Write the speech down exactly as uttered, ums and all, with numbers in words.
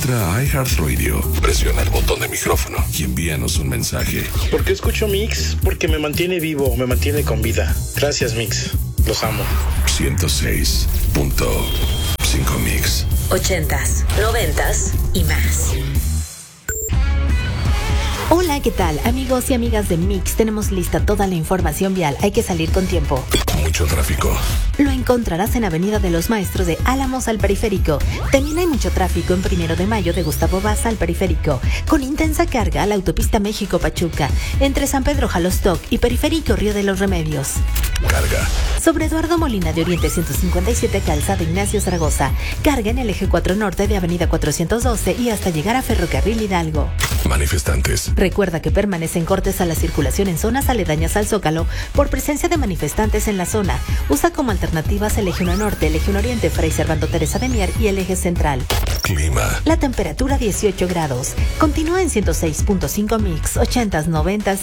Entra a iHeartRadio, presiona el botón de micrófono y envíanos un mensaje. ¿Por qué escucho Mix? Porque me mantiene vivo, me mantiene con vida. Gracias, Mix. Los amo. ciento seis punto cinco Mix. Ochentas, noventas y más. Hola, ¿qué tal? Amigos y amigas de Mix, tenemos lista toda la información vial. Hay que salir con tiempo. Mucho tráfico. Lo encontrarás en Avenida de los Maestros de Álamos al Periférico. También hay mucho tráfico en Primero de Mayo de Gustavo Vaz al Periférico, con intensa carga a la autopista México-Pachuca, entre San Pedro Jalostoc y Periférico Río de los Remedios. Carga. Sobre Eduardo Molina de Oriente ciento cincuenta y siete, Calzada Ignacio Zaragoza. Carga en el eje cuatro norte de Avenida cuatrocientos doce y hasta llegar a Ferrocarril Hidalgo. Manifestantes. Recuerda que permanecen cortes a la circulación en zonas aledañas al Zócalo por presencia de manifestantes en la zona. Usa como alternativas el eje uno norte, el eje uno oriente, Fray Servando Teresa de Mier y el eje central. Clima. La temperatura dieciocho grados. Continúa en ciento seis punto cinco Mix, ochentas, noventas